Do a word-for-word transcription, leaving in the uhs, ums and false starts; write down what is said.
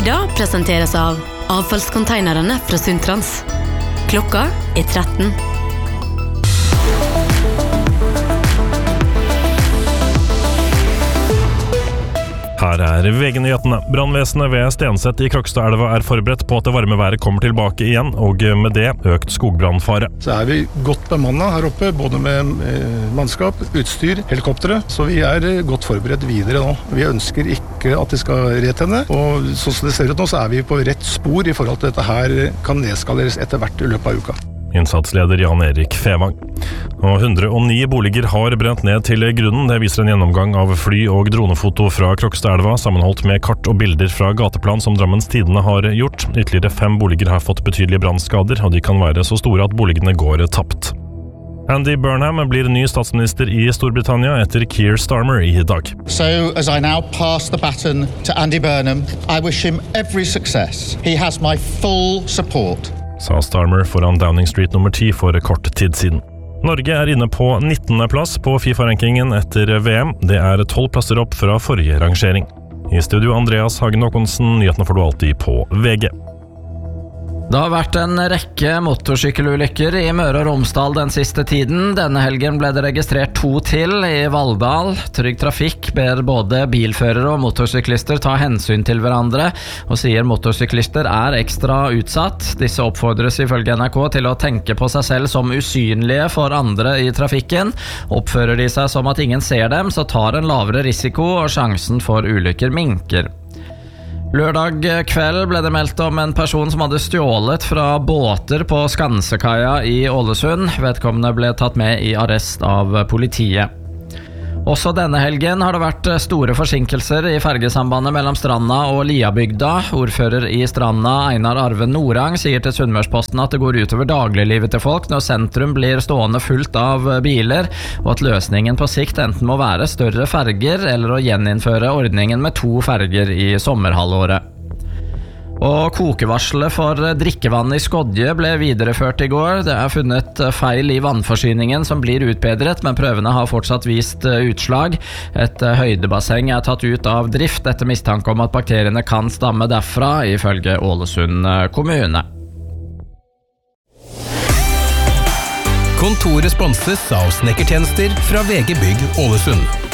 Nyda presenteres av avfallskonteinerne fra Sundtrans. Klokka er tretten. Her er V G-nyhetene. Brannvesenet ved Stenset i Krokstadelva er forberedt på at det varme været kommer tilbake igjen, og med det økt skogbrannfare. Så er vi godt bemannet her oppe, både med mannskap, utstyr, helikoptere, så vi er godt forberedt videre nå. Vi ønsker ikke at det skal retenne, og sånn som det ser ut nå, så er vi på rett spor i forhold til at dette her kan nedskaleres etter hvert i løpet av uka. Innsatsleder Jan Erik Fevang. Og hundre og ni boliger har brent ned til grunnen. Det viser en gjennomgang av fly- og dronefoto fra Krokstadelva, sammenholdt med kart og bilder fra gateplan som Drammens Tidende har gjort. Ytterligere fem boliger har fått betydelige brannskader, og de kan være så store at boligene går tapt. Andy Burnham blir ny statsminister i Storbritannia etter Keir Starmer i dag. So as I now pass the baton to Andy Burnham, I wish him every success. He has my full support. Sa Starmer foran Downing Street nummer ti for kort tid siden. Norge er inne på nittende plass på FIFA-rankingen etter V M. Det er tolv plasser opp fra forrige rangering. I studio Andreas Hagen Håkonsen, nyhetene får du alltid på V G. Det har vært en rekke motorsykkelulykker i Møre og Romsdal den siste tiden. Denne helgen ble det registrert to til i Valldal. Trygg Trafikk ber både bilførere og motorsyklister ta hensyn til hverandre, og sier motorsyklister er ekstra utsatt. Disse oppfordres ifølge N R K til å tenke på seg selv som usynlige for andre i trafikken. Oppfører de seg som at ingen ser dem, så tar en lavere risiko, og sjansen for ulykker minker. Lørdag kveld ble det meldt om en person som hadde stjålet fra båter på Skansekaia i Ålesund. Vedkommende ble tatt med i arrest av politiet. Også denne helgen har det vært store forsinkelser i fergesambandet mellom Stranda og Liabygda. Ordfører i Stranda, Einar Arve Norang, sier til Sunnmørsposten at det går utover dagliglivet til folk når sentrum blir stående fullt av biler, og at løsningen på sikt enten må være større ferger eller å gjeninnføre ordningen med to ferger i sommerhalvåret. Og kokevarselet for drikkevann i Skodje ble videreført i går. Det er funnet feil i vannforsyningen som blir utbedret, men prøvene har fortsatt vist utslag. Et høydebasseng er tatt ut av drift etter mistanke om at bakteriene kan stamme derfra, ifølge Ålesund kommune. Kontoret sponses av snekkertjenester fra V G Bygg Ålesund.